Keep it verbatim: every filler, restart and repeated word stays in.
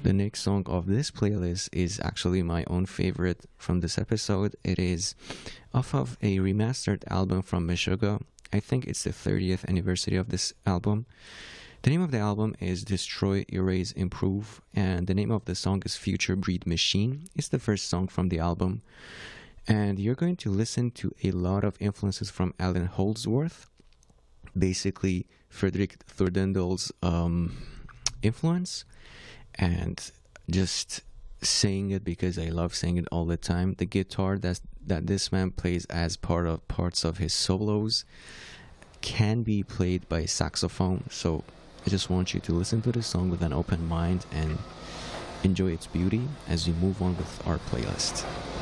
The next song of this playlist is actually my own favorite from this episode. It is off of a remastered album from Meshuggah. I think it's the thirtieth anniversary of this album. The name of the album is Destroy, Erase, Improve, and the name of the song is Future Breed Machine. It's the first song from the album. And you're going to listen to a lot of influences from Allen Holdsworth, basically Frederick Thorndel's um, influence, and just saying it because I love saying it all the time. The guitar that that this man plays as part of parts of his solos can be played by saxophone. So I just want you to listen to this song with an open mind and enjoy its beauty as we move on with our playlist.